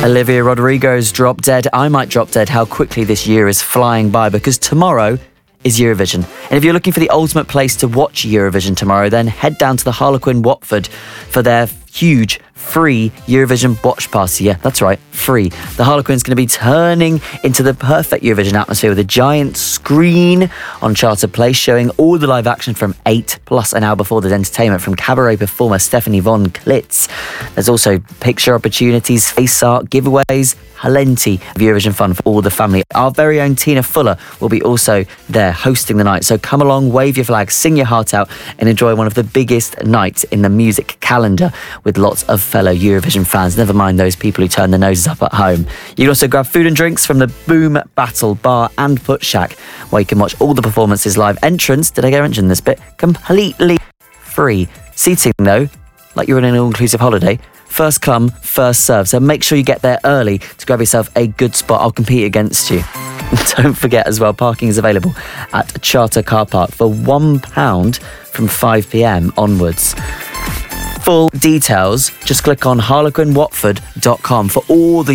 Olivia Rodrigo's Drop Dead. I might drop dead how quickly this year is flying by, because tomorrow is Eurovision. And if you're looking for the ultimate place to watch Eurovision tomorrow, then head down to the Harlequin Watford for their huge free Eurovision watch party. Yeah, that's right, free. The Harlequin's going to be turning into the perfect Eurovision atmosphere with a giant screen on Charter Place showing all the live action from 8 plus an hour before there's entertainment from cabaret performer Stephanie Von Klitz. There's also picture opportunities, face art, giveaways, plenty of Eurovision fun for all the family. Our very own Tina Fuller will be also there hosting the night. So come along, wave your flag, sing your heart out and enjoy one of the biggest nights in the music calendar with lots of fellow Eurovision fans, never mind those people who turn their noses up at home. You can also grab food and drinks from the Boom Battle Bar and Put Shack, where you can watch all the performances live. Entrance, did I mention this bit? Completely free. Seating though, like you're in an all-inclusive holiday, first come, first serve. So make sure you get there early to grab yourself a good spot. I'll compete against you. Don't forget as well, parking is available at Charter Car Park for £1 from 5 p.m. onwards. Full details, just click on harlequinwatford.com for all the